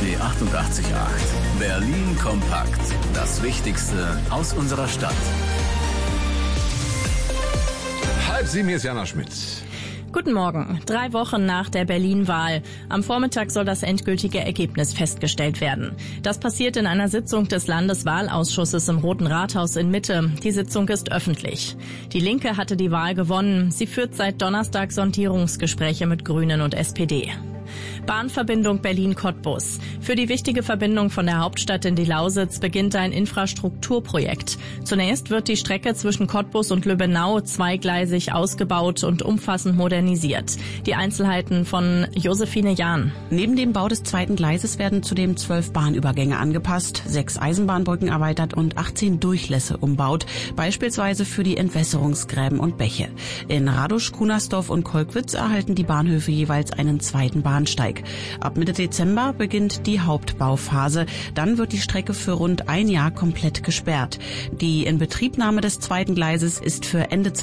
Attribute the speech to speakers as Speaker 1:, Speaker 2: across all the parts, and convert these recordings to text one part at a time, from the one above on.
Speaker 1: RBB 88.8. Berlin kompakt. Das Wichtigste aus unserer Stadt.
Speaker 2: 6:30, hier ist Jana Schmidt.
Speaker 3: Guten Morgen. 3 Wochen nach der Berlin-Wahl. Am Vormittag soll das endgültige Ergebnis festgestellt werden. Das passiert in einer Sitzung des Landeswahlausschusses im Roten Rathaus in Mitte. Die Sitzung ist öffentlich. Die Linke hatte die Wahl gewonnen. Sie führt seit Donnerstag Sondierungsgespräche mit Grünen und SPD. Bahnverbindung Berlin-Cottbus. Für die wichtige Verbindung von der Hauptstadt in die Lausitz beginnt ein Infrastrukturprojekt. Zunächst wird die Strecke zwischen Cottbus und Lübbenau zweigleisig ausgebaut und umfassend modernisiert. Die Einzelheiten von Josephine Jahn.
Speaker 4: Neben dem Bau des zweiten Gleises werden zudem 12 Bahnübergänge angepasst, 6 Eisenbahnbrücken erweitert und 18 Durchlässe umbaut, beispielsweise für die Entwässerungsgräben und Bäche. In Radusch, Kunersdorf und Kolkwitz erhalten die Bahnhöfe jeweils einen zweiten Bahnsteig. Ab Mitte Dezember beginnt die Hauptbauphase. Dann wird die Strecke für rund ein Jahr komplett gesperrt. Die Inbetriebnahme des zweiten Gleises ist für Ende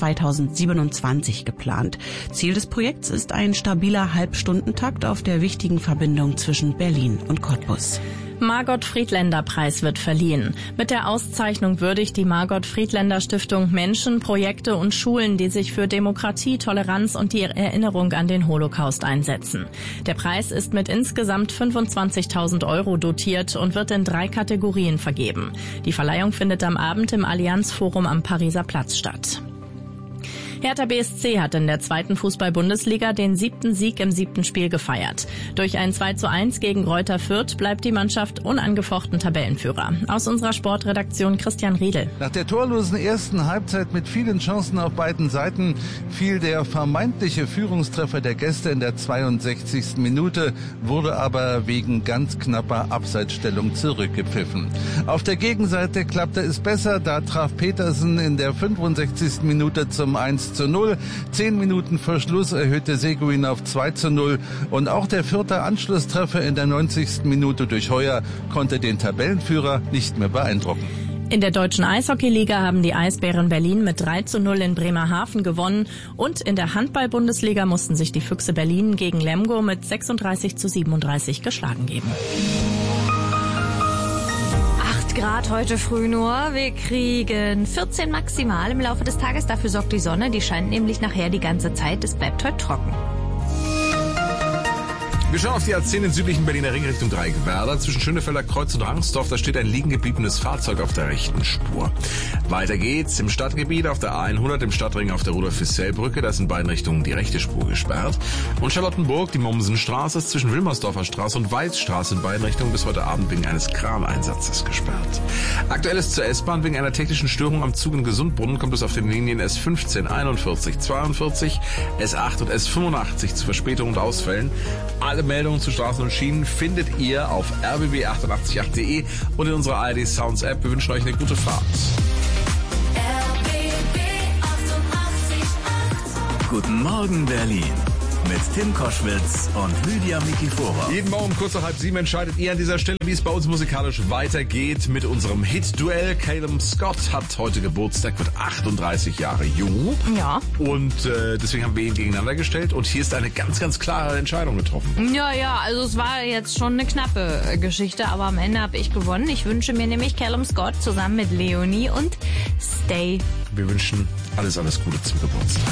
Speaker 4: 2027 geplant. Ziel des Projekts ist ein stabiler Halbstundentakt auf der wichtigen Verbindung zwischen Berlin und Cottbus.
Speaker 3: Margot-Friedländer-Preis wird verliehen. Mit der Auszeichnung würdigt die Margot-Friedländer-Stiftung Menschen, Projekte und Schulen, die sich für Demokratie, Toleranz und die Erinnerung an den Holocaust einsetzen. Der Preis ist mit insgesamt 25.000 € dotiert und wird in 3 Kategorien vergeben. Die Verleihung findet am Abend im Allianz-Forum am Pariser Platz statt. Hertha BSC hat in der 2. Fußball-Bundesliga den 7. Sieg im 7. Spiel gefeiert. Durch ein 2:1 gegen Greuther Fürth bleibt die Mannschaft unangefochten Tabellenführer. Aus unserer Sportredaktion Christian Riedel.
Speaker 5: Nach der torlosen ersten Halbzeit mit vielen Chancen auf beiden Seiten fiel der vermeintliche Führungstreffer der Gäste in der 62. Minute, wurde aber wegen ganz knapper Abseitsstellung zurückgepfiffen. Auf der Gegenseite klappte es besser, da traf Petersen in der 65. Minute zum 1:0. 10 Minuten vor Schluss erhöhte Seguin auf 2:0 und auch der 4. Anschlusstreffer in der 90. Minute durch Heuer konnte den Tabellenführer nicht mehr beeindrucken.
Speaker 3: In der deutschen Eishockeyliga haben die Eisbären Berlin mit 3:0 in Bremerhaven gewonnen und in der Handball-Bundesliga mussten sich die Füchse Berlin gegen Lemgo mit 36:37 geschlagen geben.
Speaker 6: Grad heute früh nur. Wir kriegen 14 maximal im Laufe des Tages. Dafür sorgt die Sonne. Die scheint nämlich nachher die ganze Zeit. Es bleibt heute trocken.
Speaker 2: Wir schauen auf die A10 in südlichen Berliner Ring Richtung Dreieckwerder. Zwischen Schönefelder Kreuz und Rangsdorf, da steht ein liegen gebliebenes Fahrzeug auf der rechten Spur. Weiter geht's im Stadtgebiet auf der A100, im Stadtring auf der Rudolf-Füssell-Brücke. Da ist in beiden Richtungen die rechte Spur gesperrt. Und Charlottenburg, die Mommsenstraße, ist zwischen Wilmersdorfer Straße und Weißstraße in beiden Richtungen bis heute Abend wegen eines Kraneinsatzes gesperrt. Aktuell ist zur S-Bahn wegen einer technischen Störung am Zug in Gesundbrunnen kommt es auf den Linien S15, 41, 42, S8 und S85 zu Verspätungen und Ausfällen. Alle Meldungen zu Straßen und Schienen findet ihr auf rbb888.de und in unserer ARD Sounds App. Wir wünschen euch eine gute Fahrt.
Speaker 1: RBB 88.8. Guten Morgen Berlin. Mit Tim Koschwitz und Lydia Mikifora.
Speaker 2: Jeden Morgen kurz nach 6:30 entscheidet ihr an dieser Stelle, wie es bei uns musikalisch weitergeht mit unserem Hit-Duell. Calum Scott hat heute Geburtstag, wird 38 Jahre jung.
Speaker 6: Ja.
Speaker 2: Und deswegen haben wir ihn gegeneinander gestellt und hier ist eine ganz, ganz klare Entscheidung getroffen.
Speaker 6: Ja, also es war jetzt schon eine knappe Geschichte, aber am Ende habe ich gewonnen. Ich wünsche mir nämlich Calum Scott zusammen mit Leonie und Stay.
Speaker 2: Wir wünschen alles Gute zum Geburtstag.